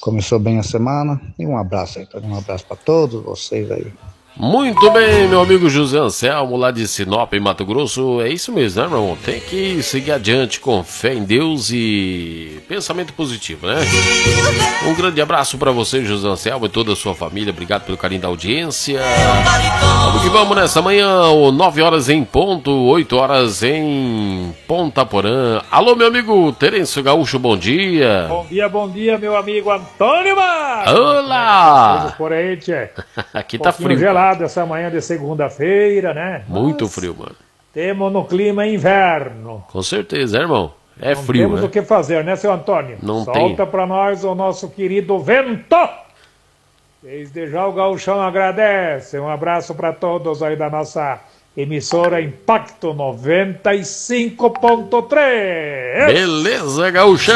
começou bem a semana. E um abraço aí, um abraço para todos vocês aí. Muito bem, meu amigo José Anselmo, lá de Sinop, em Mato Grosso. É isso mesmo, né, meu irmão? Tem que seguir adiante com fé em Deus e pensamento positivo, né? Um grande abraço para você, José Anselmo, e toda a sua família. Obrigado pelo carinho da audiência. Vamos que vamos nessa manhã, 9 horas em ponto, 8 horas em Ponta Porã. Alô, meu amigo Terêncio Gaúcho, bom dia. Bom dia, meu amigo Antônio Mar. Olá! Por aí, tchê. Aqui tá frio. Gelado essa manhã de segunda-feira, né? Muito frio, mano. Temos no clima inverno. Com certeza, irmão. É não frio, temos né? o que fazer, né, seu Antônio? Não Solta tem. pra nós o nosso querido vento. Desde já o Gauchão agradece. Um abraço para todos aí da nossa emissora Impacto 95.3. Beleza, Gauchão!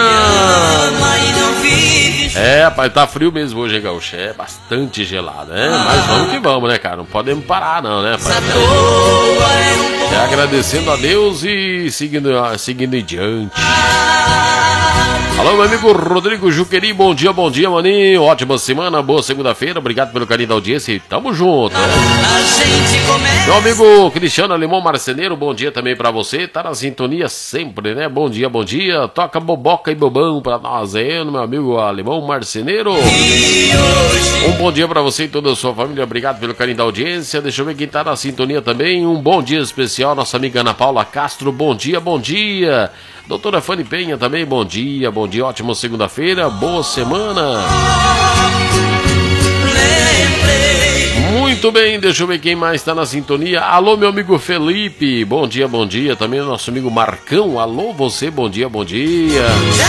É, rapaz, tá frio mesmo hoje, hein, Gaúcho? É bastante gelado, né? Mas vamos que vamos, né, cara? Não podemos parar, não, né, rapaz? Agradecendo a Deus e seguindo em diante. Alô, meu amigo Rodrigo Juqueri, bom dia, maninho. Ótima semana, boa segunda-feira. Obrigado pelo carinho da audiência e tamo junto, né? Meu amigo Cristiano Alemão Marceneiro, bom dia também pra você. Tá na sintonia sempre, né? Bom dia. Toca boboca e bobão pra nós aí, meu amigo Alemão Marceneiro. Um bom dia pra você e toda a sua família. Obrigado pelo carinho da audiência. Deixa eu ver quem tá na sintonia também. Um bom dia especial, nossa amiga Ana Paula Castro. Bom dia. Doutora Fanny Penha também, bom dia, ótima segunda-feira, boa semana. Muito bem, deixa eu ver quem mais está na sintonia. Alô, meu amigo Felipe, bom dia, também o nosso amigo Marcão, alô você, bom dia.